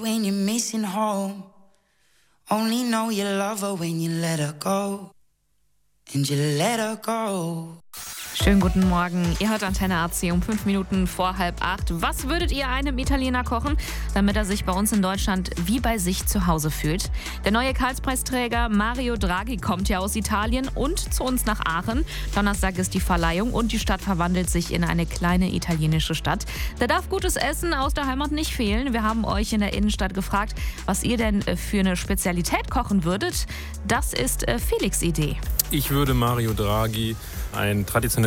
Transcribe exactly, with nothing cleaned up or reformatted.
when you're missing home. Only know you love her when you let her go. And you let her go. Schönen guten Morgen. Ihr hört Antenne A C um fünf Minuten vor halb acht. Was würdet ihr einem Italiener kochen, damit er sich bei uns in Deutschland wie bei sich zu Hause fühlt? Der neue Karlspreisträger Mario Draghi kommt ja aus Italien und zu uns nach Aachen. Donnerstag ist die Verleihung und die Stadt verwandelt sich in eine kleine italienische Stadt. Da darf gutes Essen aus der Heimat nicht fehlen. Wir haben euch in der Innenstadt gefragt, was ihr denn für eine Spezialität kochen würdet. Das ist Felix' Idee. Ich würde Mario Draghi ein traditionelles